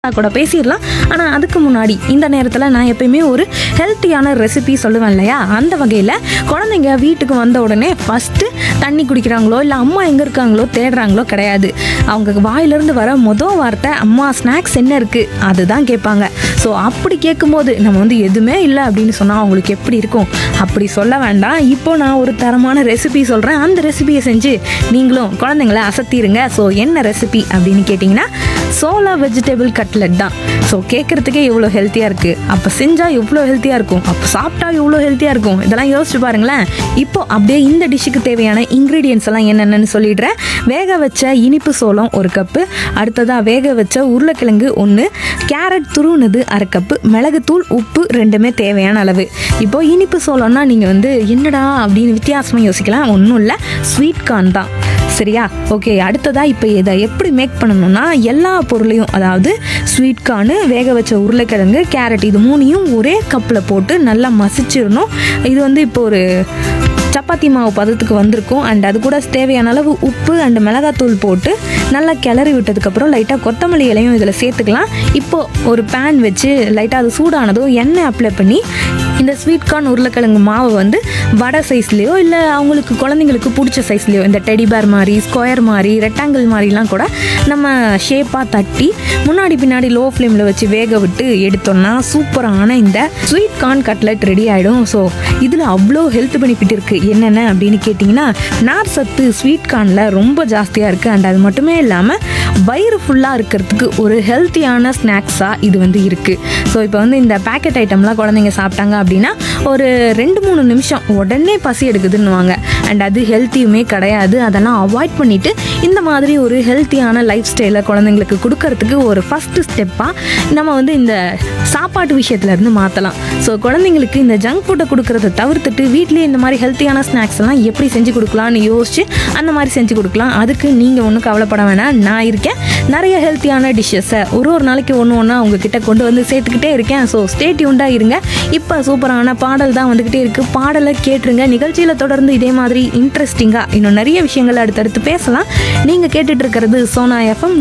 கூட பேசிடலாம். ஆனால் அதுக்கு முன்னாடி இந்த நேரத்தில் நான் எப்பயுமே ஒரு ஹெல்த்தியான ரெசிபி சொல்லுவேன் இல்லையா? அந்த வகையில் குழந்தைங்க வீட்டுக்கு வந்த உடனே ஃபஸ்ட்டு தண்ணி குடிக்கிறாங்களோ இல்லை அம்மா எங்கே இருக்காங்களோ தேடுறாங்களோ கிடையாது. அவங்க வாயிலிருந்து வர மொதல் வார்த்தை அம்மா ஸ்நாக்ஸ் என்ன இருக்குது அதுதான் கேட்பாங்க. ஸோ அப்படி கேட்கும்போது நம்ம வந்து எதுவுமே இல்லை அப்படின்னு சொன்னால் அவங்களுக்கு எப்படி இருக்கும்? அப்படி சொல்ல வேண்டாம். இப்போ நான் ஒரு தரமான ரெசிபி சொல்கிறேன். அந்த ரெசிபியை செஞ்சு நீங்களும் குழந்தைங்கள அசத்திடுங்க. ஸோ என்ன ரெசிபி அப்படின்னு கேட்டிங்கன்னா சோலா வெஜிடபிள் கட்லெட் தான். ஸோ கேட்குறதுக்கே எவ்வளோ ஹெல்த்தியாக இருக்குது, அப்போ செஞ்சால் எவ்வளோ ஹெல்த்தியாக இருக்கும், அப்போ சாப்பிட்டா எவ்வளோ ஹெல்த்தியாக இருக்கும், இதெல்லாம் யோசிச்சு பாருங்களேன். இப்போ அப்படியே இந்த டிஷ்ஷுக்கு தேவையான இன்க்ரீடியன்ஸ் எல்லாம் என்னென்னு சொல்லிடுறேன். வேக வச்ச இனிப்பு சோளம் 1 கப்பு, அடுத்ததாக வேக வச்ச உருளைக்கிழங்கு 1, கேரட் துருவுனது 1/2 கப்பு, மிளகுத்தூள், உப்பு ரெண்டுமே தேவையான அளவு. இப்போ இனிப்பு சோளம்னா நீங்கள் வந்து என்னடா அப்படின்னு வித்தியாசமாக யோசிக்கலாம். ஒன்றும் இல்லை, ஸ்வீட் கார்ன் தான். சரியா? ஓகே. அடுத்ததாக இப்போ இதை எப்படி மேக் பண்ணணும்னா எல்லா பொருளையும், அதாவது ஸ்வீட் கார்னு, வேக வச்ச உருளைக்கிழங்கு, கேரட், இது 3ஐயும் ஒரே கப்பில் போட்டு நல்லா மசிச்சிடணும். இது வந்து இப்போ ஒரு சப்பாத்தி மாவு பதத்துக்கு வந்திருக்கும். அண்ட் அது கூட தேவையான அளவு உப்பு அண்ட் மிளகாத்தூள் போட்டு நல்லா கிளறி விட்டதுக்கப்புறம் லைட்டாக கொத்தமல்லி இலையும் இதில் சேர்த்துக்கலாம். இப்போது ஒரு பேன் வச்சு லைட்டாக அது சூடானதும் எண்ணெய் அப்ளை பண்ணி இந்த ஸ்வீட் கார்ன் உருளைக்கிழங்கு மாவை வந்து வடை சைஸ்லேயோ இல்லை அவங்களுக்கு குழந்தைங்களுக்கு பிடிச்ச சைஸ்லேயோ, இந்த டெடி பேர் மாதிரி, ஸ்கொயர் மாதிரி, ரெக்டாங்கிள் மாதிரிலாம் கூட நம்ம ஷேப்பாக தட்டி முன்னாடி பின்னாடி லோ ஃப்ளேமில் வச்சு வேக விட்டு எடுத்தோம்னா சூப்பரான இந்த ஸ்வீட் கார்ன் கட்லெட் ரெடி ஆகிடும். ஸோ இதில் அவ்வளோ ஹெல்த் பெனிஃபிட் இருக்குது. என்னென்ன அப்படின்னு கேட்டிங்கன்னா நார் சத்து ஸ்வீட் கார்னில் ரொம்ப ஜாஸ்தியாக இருக்குது. அண்ட் அது மட்டுமே இல்லாமல் வயிறு ஃபுல்லாக இருக்கிறதுக்கு ஒரு ஹெல்த்தியான ஸ்நாக்ஸாக இது வந்து இருக்குது. ஸோ இப்போ வந்து இந்த பேக்கெட் ஐட்டம்லாம் குழந்தைங்க சாப்பிட்டாங்க அப்படின்னா ஒரு 2-3 நிமிஷம் உடனே பசி எடுக்குதுன்னுவாங்க. அண்ட் அது ஹெல்த்தியுமே கிடையாது. அதெல்லாம் அவாய்ட் பண்ணிவிட்டு இந்த மாதிரி ஒரு ஹெல்த்தியான லைஃப் ஸ்டைலை குழந்தைங்களுக்கு கொடுக்கறதுக்கு ஒரு ஃபஸ்ட்டு ஸ்டெப்பாக நம்ம வந்து இந்த சாப்பாட்டு விஷயத்துலேருந்து மாற்றலாம். ஸோ குழந்தைங்களுக்கு இந்த ஜங்க் ஃபுட்டை கொடுக்கறத தவிர்த்துட்டு வீட்லேயே இந்த மாதிரி ஹெல்த்தியான ஸ்நாக்ஸ் எல்லாம் எப்படி செஞ்சு கொடுக்கலான்னு யோசிச்சு அந்த மாதிரி செஞ்சு கொடுக்கலாம். அதுக்கு நீங்கள் ஒன்றும் கவலைப்பட வேணாம், நான் இருக்கேன். நிறைய ஹெல்த்தியான டிஷ்ஷஸை ஒரு நாளைக்கு ஒன்று உங்ககிட்ட கொண்டு வந்து சேர்த்துக்கிட்டே இருக்கேன். ஸோ ஸ்டே டியூன்டாக இருங்க. இப்போ சூப்பரான பாடல் தான் வந்துக்கிட்டே இருக்குது. பாடலை கேட்டுருங்க. நிகழ்ச்சியில் தொடர்ந்து இதே மாதிரி இன்ட்ரெஸ்டிங்காக இன்னும் நிறைய விஷயங்கள் அடுத்தடுத்து பேசலாம். நீங்கள் கேட்டுட்டு இருக்கிறது சோனா எஃப்எம்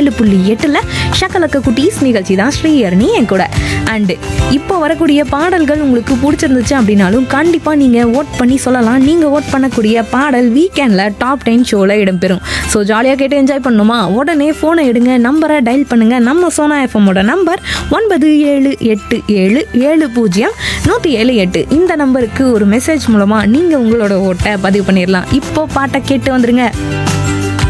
107.8 ஷக்கலக்க குட்டீஸ் நிகழ்ச்சி தான். ஸ்ரீஹரணி என் கூட. அண்டு இப்போ வரக்கூடிய பாடல்கள் உங்களுக்கு பிடிச்சிருந்துச்சு அப்படின்னாலும் கண்டிப்பாக நீங்கள் ஓட் பண்ணி சொல்லலாம். நீங்கள் ஓட் பண்ணக்கூடிய பாடல் வீக்கெண்டில் டாப் 10 ஷோவில் இடம்பெறும். ஸோ ஜாலியாக கேட்டு என்ஜாய் பண்ணணுமா? உடனே ஃபோனை எடுங்க, நம்பரை டயல் பண்ணுங்கள். நம்ம சோனா எஃப்எம்மோட நம்பர் 9787700178. இந்த நம்பருக்கு ஒரு மெசேஜ் மூலமாக நீங்கள் உங்களோட ஓட்டை பதிவு பண்ணிடலாம். இப்போ பாட்டை கேட்டு வந்துருங்க.